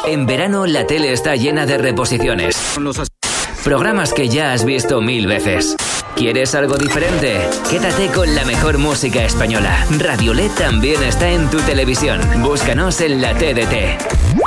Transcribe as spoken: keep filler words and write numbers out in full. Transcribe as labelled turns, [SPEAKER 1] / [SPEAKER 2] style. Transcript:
[SPEAKER 1] En verano la tele está llena de reposiciones. Programas que ya has visto mil veces. ¿Quieres algo diferente? Quédate con la mejor música española. Radio L E D también está en tu televisión. Búscanos en la T D T.